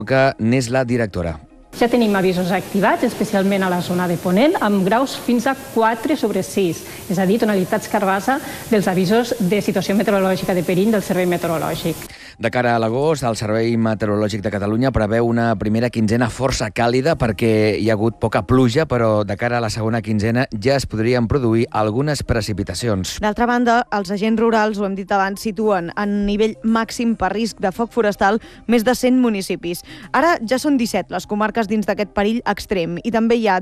que n'és la directora. Ja tenim avisos activats, especialment a la zona de Ponent, amb graus fins a 4/6, és a dir, tonalitats carbassa dels avisos de situació meteorològica de perill del Servei Meteorològic. De cara a l'agost, el Servei Meteorològic de Catalunya preveu una primera quinzena força càlida perquè hi ha hagut poca pluja, però de cara a la segona quinzena ja es podrien produir algunes precipitacions. D'altra banda, els agents rurals, ho hem dit abans, situen en nivell màxim per risc de foc forestal més de 100 municipis. Ara ja són 17 les comarques dins d'aquest perill extrem i també hi ha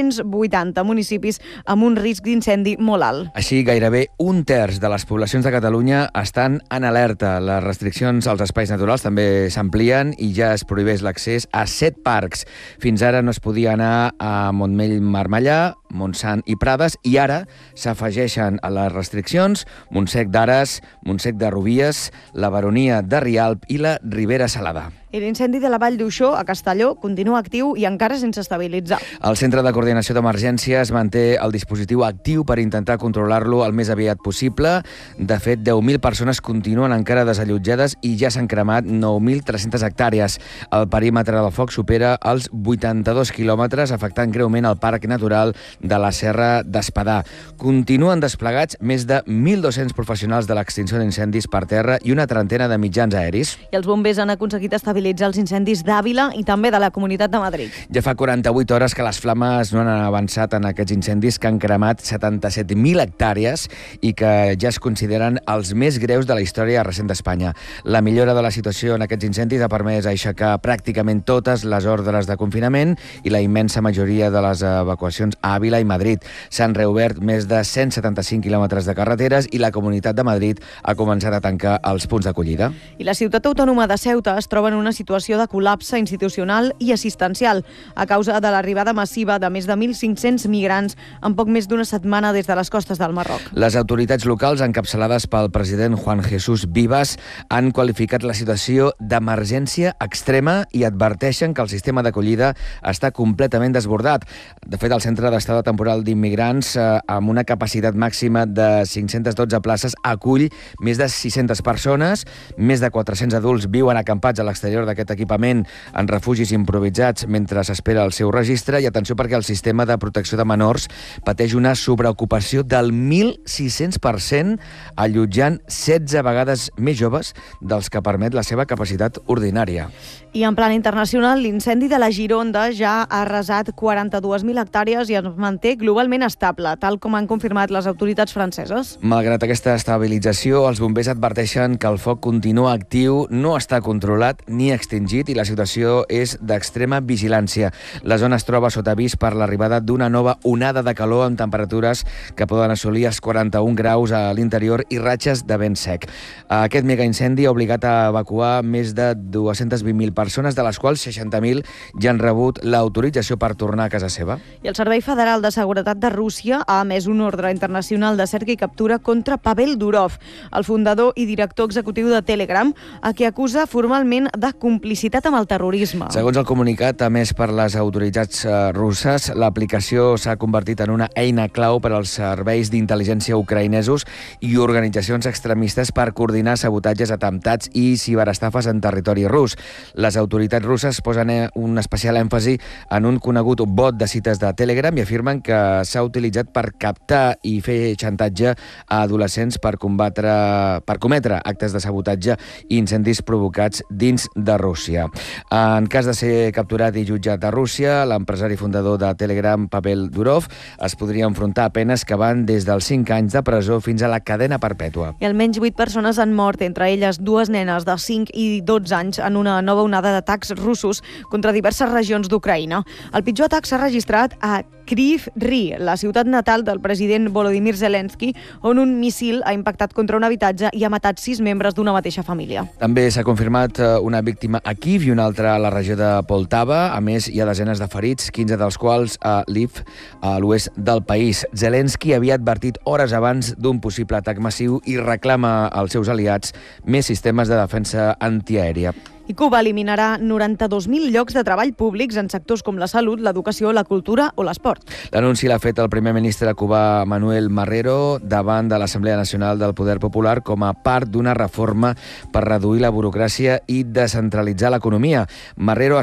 280 municipis amb un risc d'incendi molt alt. Així, gairebé un terç de les poblacions de Catalunya estan en alerta. Les restriccions als espais naturals també s'amplien i ja es prohibeix l'accés a 7 parcs. Fins ara no es podia anar a Montmell-Marmellà, Montsant i Prades, i ara s'afegeixen a les restriccions Montsec d'Ares, Montsec de Rubies, la Baronia de Rialp i la Ribera Salada. I l'incendi de la Vall d'Uixó, a Castelló, continua actiu i encara sense estabilitzar. El Centre de Coordinació d'Emergències manté el dispositiu actiu per intentar controlar-lo el més aviat possible. De fet, 10.000 persones continuen encara desallotjades i ja s'han cremat 9.300 hectàrees. El perímetre del foc supera els 82 quilòmetres, afectant greument el Parc Natural de la Serra d'Espadà. Continuen desplegats més de 1.200 professionals de l'extinció d'incendis per terra i una trentena de mitjans aeris. I els bombers han aconseguit estabilitzar els incendis d'Àvila i també de la Comunitat de Madrid. Ja fa 48 hores que les flames no han avançat en aquests incendis que han cremat 77.000 hectàrees i que ja es consideren els més greus de la història recent d'Espanya. La millora de la situació en aquests incendis ha permès aixecar pràcticament totes les ordres de confinament i la immensa majoria de les evacuacions a Àvila i Madrid. S'han reobert més de 175 quilòmetres de carreteres i la Comunitat de Madrid ha començat a tancar els punts d'acollida. I la ciutat autònoma de Ceuta es troba en una situació de col·lapse institucional i assistencial a causa de l'arribada massiva de més de 1.500 migrants en poc més d'una setmana des de les costes del Marroc. Les autoritats locals, encapçalades pel president Juan Jesús Vivas, han qualificat la situació d'emergència extrema i adverteixen que el sistema d'acollida està completament desbordat. De fet, el Centre d'Estada Temporal d'Immigrants, amb una capacitat màxima de 512 places, acull més de 600 persones, més de 400 adults viuen acampats a l'exterior d'aquest equipament en refugis improvisats mentre s'espera el seu registre, i atenció perquè el sistema de protecció de menors pateix una sobreocupació del 1.600%, allotjant 16 vegades més joves dels que permet la seva capacitat ordinària. I en plan internacional, l'incendi de la Gironda ja ha arrasat 42.000 hectàrees i es manté globalment estable, tal com han confirmat les autoritats franceses. Malgrat aquesta estabilització, els bombers adverteixen que el foc continua actiu, no està controlat ni extingit i la situació és d'extrema vigilància. La zona es troba sota avís per l'arribada d'una nova onada de calor amb temperatures que poden assolir els 41 graus a l'interior i ratxes de vent sec. Aquest megaincendi ha obligat a evacuar més de 220.000 persones, de les quals 60.000 ja han rebut l'autorització per tornar a casa seva. I el Servei Federal de Seguretat de Rússia ha emès un ordre internacional de cerca i captura contra Pavel Durov, el fundador i director executiu de Telegram, a qui acusa formalment de complicitat amb el terrorisme. Segons el comunicat emès per les autoritats russes, l'aplicació s'ha convertit en una eina clau per als serveis d'intel·ligència ucraïnesos i organitzacions extremistes per coordinar sabotatges, atemptats i ciberestafes en territori rus. Les autoritats russes posen un especial èmfasi en un conegut bot de cites de Telegram i afirmen que s'ha utilitzat per captar i fer xantatge a adolescents per cometre actes de sabotatge i incendis provocats dins de Rússia. En cas de ser capturat i jutjat a Rússia, l'empresari fundador de Telegram, Pavel Durov, es podria enfrontar a penes que van des dels 5 anys de presó fins a la cadena perpètua. I almenys 8 persones han mort, entre elles 2 nenes de 5 i 12 anys, en una nova onada d'atacs russos contra diverses regions d'Ucraïna. El pitjor atac s'ha registrat a Kryvyi Rih, la ciutat natal del president Volodymyr Zelensky, on un míssil ha impactat contra un habitatge i ha matat 6 membres d'una mateixa família. També s'ha confirmat una víctima a Kyiv i una altra a la regió de Poltava. A més, hi ha desenes de ferits, 15 dels quals a Lviv, a l'oest del país. Zelensky havia advertit hores abans d'un possible atac massiu i reclama als seus aliats més sistemes de defensa antiaèria. I Cuba eliminarà 92.000 llocs de treball públics en sectors com la salut, l'educació, la cultura o l'esport. L'anunci l'ha fet el primer ministre cubà Manuel Marrero davant de l'Assemblea Nacional del Poder Popular com a part d'una reforma per reduir la burocràcia i descentralitzar l'economia. Marrero